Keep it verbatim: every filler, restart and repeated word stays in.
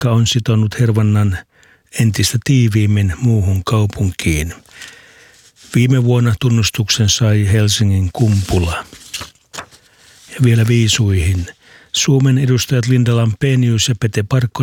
politiikka on sitonut Hervannan entistä tiiviimmin muuhun kaupunkiin. Viime vuonna tunnustuksen sai Helsingin Kumpula. Ja vielä viisuihin. Suomen edustajat Linda Lampenius ja Pete Parkkonen